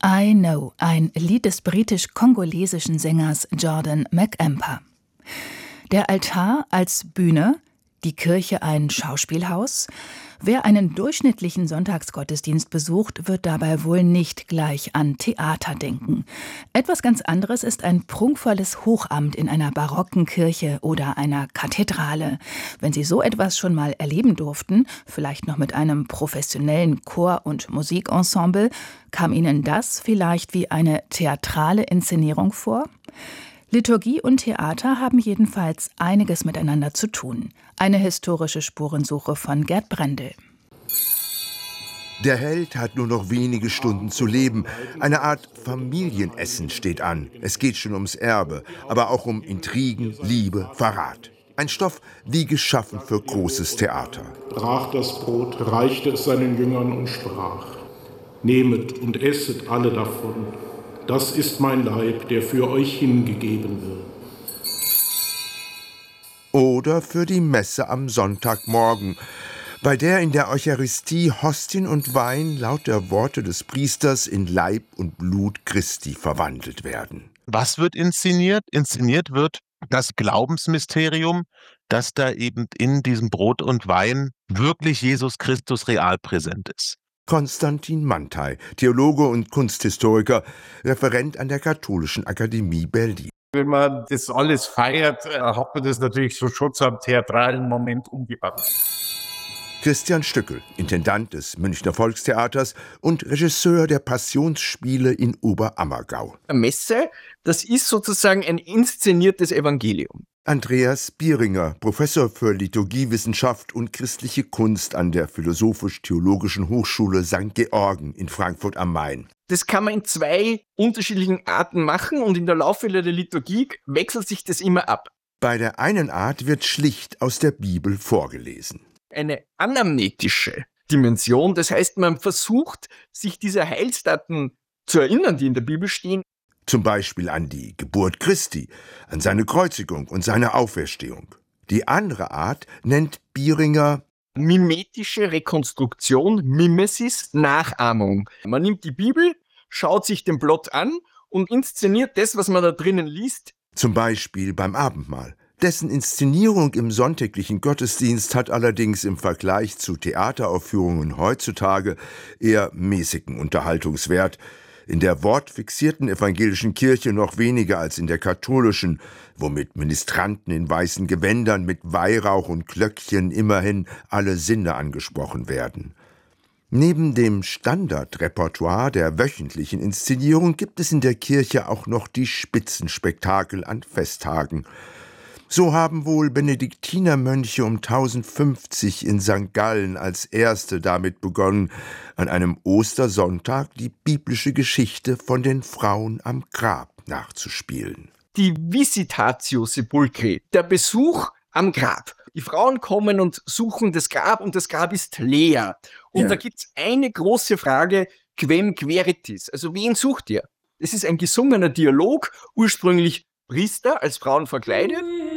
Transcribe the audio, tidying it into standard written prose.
I Know, ein Lied des britisch-kongolesischen Sängers Jordan McEmper. Der Altar als Bühne, die Kirche ein Schauspielhaus. Wer einen durchschnittlichen Sonntagsgottesdienst besucht, wird dabei wohl nicht gleich an Theater denken. Etwas ganz anderes ist ein prunkvolles Hochamt in einer barocken Kirche oder einer Kathedrale. Wenn Sie so etwas schon mal erleben durften, vielleicht noch mit einem professionellen Chor- und Musikensemble, kam Ihnen das vielleicht wie eine theatrale Inszenierung vor? Liturgie und Theater haben jedenfalls einiges miteinander zu tun. Eine historische Spurensuche von Gerd Brendel. Der Held hat nur noch wenige Stunden zu leben. Eine Art Familienessen steht an. Es geht schon ums Erbe, aber auch um Intrigen, Liebe, Verrat. Ein Stoff wie geschaffen für großes Theater. Brach das Brot, reichte es seinen Jüngern und sprach: Nehmet und esset alle davon. Das ist mein Leib, der für euch hingegeben wird. Oder für die Messe am Sonntagmorgen, bei der in der Eucharistie Hostien und Wein laut der Worte des Priesters in Leib und Blut Christi verwandelt werden. Was wird inszeniert? Inszeniert wird das Glaubensmysterium, dass da eben in diesem Brot und Wein wirklich Jesus Christus real präsent ist. Konstantin Mantei, Theologe und Kunsthistoriker, Referent an der Katholischen Akademie Berlin. Wenn man das alles feiert, hat man das natürlich so schon zu einem theatralen Moment umgewandelt. Christian Stückel, Intendant des Münchner Volkstheaters und Regisseur der Passionsspiele in Oberammergau. Eine Messe, das ist sozusagen ein inszeniertes Evangelium. Andreas Bieringer, Professor für Liturgiewissenschaft und christliche Kunst an der Philosophisch-Theologischen Hochschule St. Georgen in Frankfurt am Main. Das kann man in zwei unterschiedlichen Arten machen und in der Laufe der Liturgie wechselt sich das immer ab. Bei der einen Art wird schlicht aus der Bibel vorgelesen. Eine anamnetische Dimension, das heißt, man versucht, sich dieser Heilsdaten zu erinnern, die in der Bibel stehen. Zum Beispiel an die Geburt Christi, an seine Kreuzigung und seine Auferstehung. Die andere Art nennt Bieringer mimetische Rekonstruktion, Mimesis, Nachahmung. Man nimmt die Bibel, schaut sich den Plot an und inszeniert das, was man da drinnen liest. Zum Beispiel beim Abendmahl. Dessen Inszenierung im sonntäglichen Gottesdienst hat allerdings im Vergleich zu Theateraufführungen heutzutage eher mäßigen Unterhaltungswert. In der wortfixierten evangelischen Kirche noch weniger als in der katholischen, womit Ministranten in weißen Gewändern mit Weihrauch und Glöckchen immerhin alle Sinne angesprochen werden. Neben dem Standardrepertoire der wöchentlichen Inszenierung gibt es in der Kirche auch noch die Spitzenspektakel an Festtagen. So haben wohl Benediktinermönche um 1050 in St. Gallen als erste damit begonnen, an einem Ostersonntag die biblische Geschichte von den Frauen am Grab nachzuspielen. Die Visitatio Sepulchri, der Besuch am Grab. Die Frauen kommen und suchen das Grab und das Grab ist leer. Und da gibt es eine große Frage, quem queritis, also wen sucht ihr? Es ist ein gesungener Dialog, ursprünglich Priester als Frauen verkleidet.